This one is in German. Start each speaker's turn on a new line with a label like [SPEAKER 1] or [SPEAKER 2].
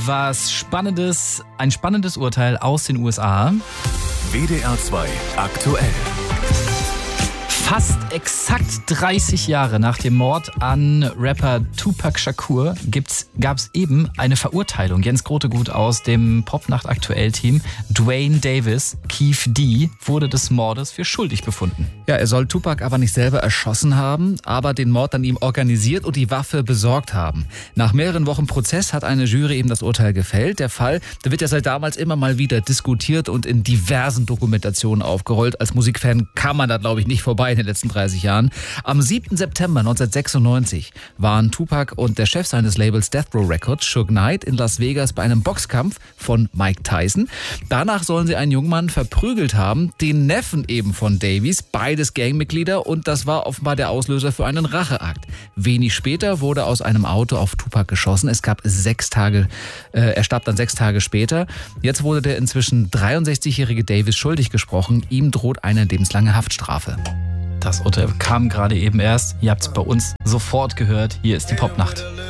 [SPEAKER 1] ein spannendes Urteil aus den USA.
[SPEAKER 2] WDR 2 aktuell.
[SPEAKER 1] Fast exakt 30 Jahre nach dem Mord an Rapper Tupac Shakur gab es eben eine Verurteilung. Jens Grotegut aus dem Popnacht-Aktuell-Team. Dwayne Davis, Keef D, wurde des Mordes für schuldig befunden.
[SPEAKER 3] Ja, er soll Tupac aber nicht selber erschossen haben, aber den Mord an ihm organisiert und die Waffe besorgt haben. Nach mehreren Wochen Prozess hat eine Jury eben das Urteil gefällt. Der Fall, der wird ja seit damals immer mal wieder diskutiert und in diversen Dokumentationen aufgerollt. Als Musikfan kann man da, glaube ich, nicht vorbei in den letzten 30 Jahren. Am 7. September 1996 waren Tupac und der Chef seines Labels Death Row Records, Suge Knight, in Las Vegas bei einem Boxkampf von Mike Tyson. Danach sollen sie einen jungen Mann verprügelt haben, den Neffen eben von Davies, beides Gangmitglieder, und das war offenbar der Auslöser für einen Racheakt. Wenig später wurde aus einem Auto auf Tupac geschossen. Er starb dann 6 Tage später. Jetzt wurde der inzwischen 63-jährige Davis schuldig gesprochen. Ihm droht eine lebenslange Haftstrafe.
[SPEAKER 1] Das Urteil kam gerade eben erst. Ihr habt es bei uns sofort gehört. Hier ist die Popnacht.